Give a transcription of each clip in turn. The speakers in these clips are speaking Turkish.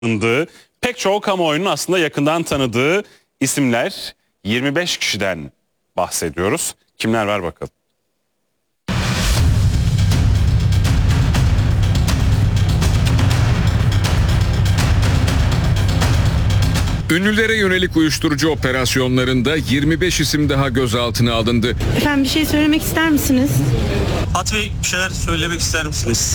tanındığı, pek çoğu kamuoyunun aslında yakından tanıdığı isimler, 25 kişiden bahsediyoruz. Kimler var bakalım. Ünlülere yönelik uyuşturucu operasyonlarında 25 isim daha gözaltına alındı. Efendim bir şey söylemek ister misiniz? Fatih Bey, bir şeyler söylemek ister misiniz?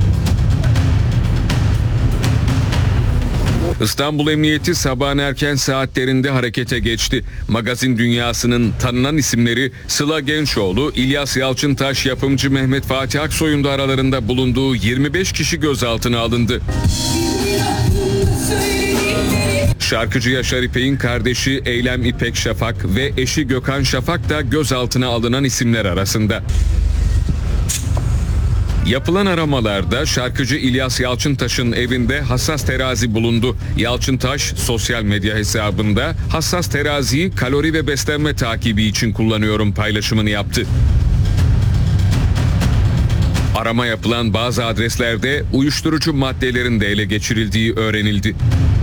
İstanbul Emniyeti sabahın erken saatlerinde harekete geçti. Magazin dünyasının tanınan isimleri Sıla Gençoğlu, İlyas Yalçıntaş, yapımcı Mehmet Fatih Aksoy'un da aralarında bulunduğu 25 kişi gözaltına alındı. Şarkıcı Yaşar İpek'in kardeşi Eylem İpek Şafak ve eşi Gökhan Şafak da gözaltına alınan isimler arasında. Yapılan aramalarda şarkıcı İlyas Yalçıntaş'ın evinde hassas terazi bulundu. Yalçıntaş sosyal medya hesabında hassas teraziyi kalori ve beslenme takibi için kullanıyorum paylaşımını yaptı. Arama yapılan bazı adreslerde uyuşturucu maddelerin de ele geçirildiği öğrenildi.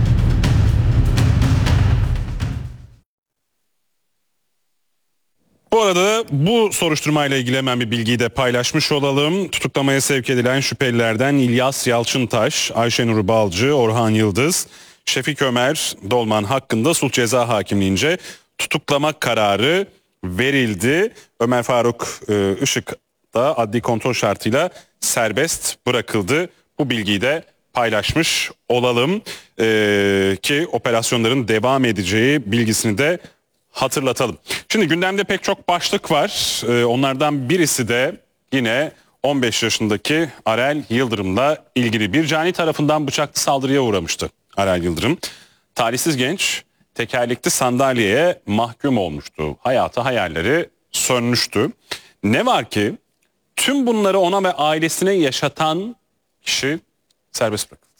Bu arada bu soruşturmayla ilgili hemen bir bilgiyi de paylaşmış olalım. Tutuklamaya sevk edilen şüphelilerden İlyas Yalçıntaş, Ayşenur Balcı, Orhan Yıldız, Şefik Ömer Dolman hakkında sulh ceza hakimliğince tutuklama kararı verildi. Ömer Faruk Işık da adli kontrol şartıyla serbest bırakıldı. Bu bilgiyi de paylaşmış olalım ki operasyonların devam edeceği bilgisini de hatırlatalım. Şimdi gündemde pek çok başlık var. Onlardan birisi de yine 15 yaşındaki Arel Yıldırım'la ilgili. Bir cani tarafından bıçaklı saldırıya uğramıştı Arel Yıldırım. Talihsiz genç tekerlekli sandalyeye mahkum olmuştu. Hayatı, hayalleri sönmüştü. Ne var ki tüm bunları ona ve ailesine yaşatan kişi serbest bırakıldı.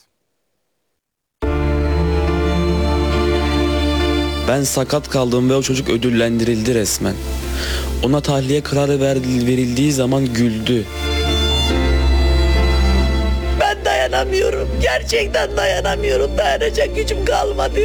Ben sakat kaldım ve o çocuk ödüllendirildi resmen. Ona tahliye kararı verildiği zaman güldü. Ben dayanamıyorum. Gerçekten dayanamıyorum. Dayanacak gücüm kalmadı.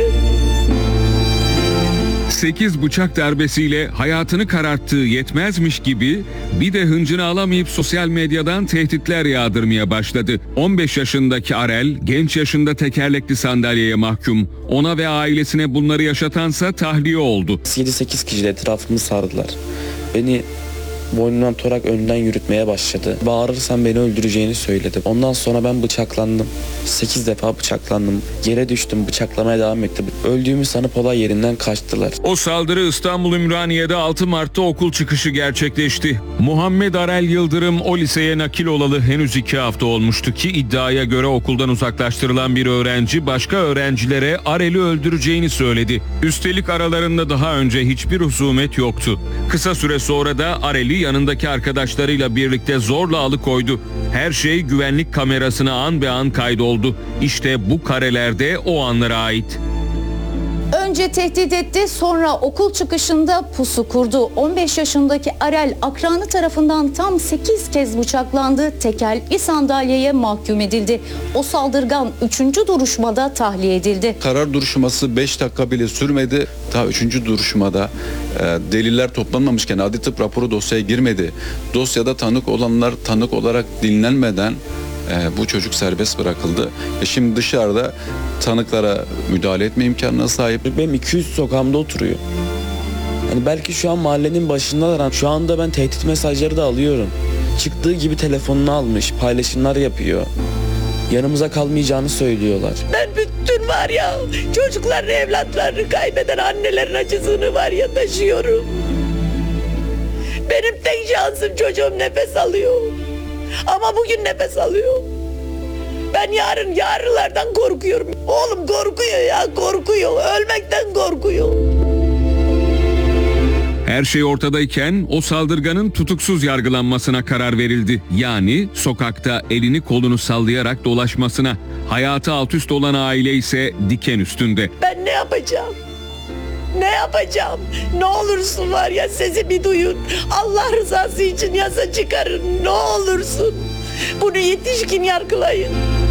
8 bıçak darbesiyle hayatını kararttığı yetmezmiş gibi bir de hıncını alamayıp sosyal medyadan tehditler yağdırmaya başladı. 15 yaşındaki Arel genç yaşında tekerlekli sandalyeye mahkum. Ona ve ailesine bunları yaşatansa tahliye oldu. 7-8 kişi de etrafımı sardılar. Beni boynumdan tutarak önden yürütmeye başladı. Bağırırsam beni öldüreceğini söyledi. Ondan sonra ben bıçaklandım. 8 defa bıçaklandım. Yere düştüm, bıçaklamaya devam ettim. Öldüğümü sanıp olay yerinden kaçtılar. O saldırı İstanbul Ümraniye'de 6 Mart'ta okul çıkışı gerçekleşti. Muhammed Arel Yıldırım o liseye nakil olalı henüz 2 hafta olmuştu ki iddiaya göre okuldan uzaklaştırılan bir öğrenci başka öğrencilere Arel'i öldüreceğini söyledi. Üstelik aralarında daha önce hiçbir husumet yoktu. Kısa süre sonra da Arel'i yanındaki arkadaşlarıyla birlikte zorla alıkoydu. Her şey güvenlik kamerasına an be an kaydoldu. İşte bu karelerde o anlara ait. Önce tehdit etti, sonra okul çıkışında pusu kurdu. 15 yaşındaki Arel akranı tarafından tam 8 kez bıçaklandı. Tekerlekli sandalyeye mahkum edildi. O saldırgan 3. duruşmada tahliye edildi. Karar duruşması 5 dakika bile sürmedi. Daha 3. duruşmada deliller toplanmamışken adli tıp raporu dosyaya girmedi. Dosyada tanık olanlar tanık olarak dinlenmeden bu çocuk serbest bırakıldı. Şimdi dışarıda tanıklara müdahale etme imkanına sahip. Benim 200 sokağımda oturuyor. Yani belki şu an mahallenin başındalar. Şu anda ben tehdit mesajları da alıyorum. Çıktığı gibi telefonunu almış, paylaşımlar yapıyor. Yanımıza kalmayacağını söylüyorlar. Ben bütün var ya çocuklarını, evlatlarını kaybeden annelerin acısını var ya taşıyorum. Benim tek şansım çocuğum nefes alıyor. Ama bugün nefes alıyor. Ben yarınlardan korkuyorum. Oğlum korkuyor ya, korkuyor. Ölmekten korkuyor. Her şey ortadayken o saldırganın tutuksuz yargılanmasına karar verildi. Yani sokakta elini kolunu sallayarak dolaşmasına. Hayatı alt üst olan aile ise diken üstünde. Ben ne yapacağım? Ne yapacağım? Ne olursun var ya sesi bir duyun. Allah rızası için yasa çıkarın. Ne olursun. Bunu yetişkin yargılayın.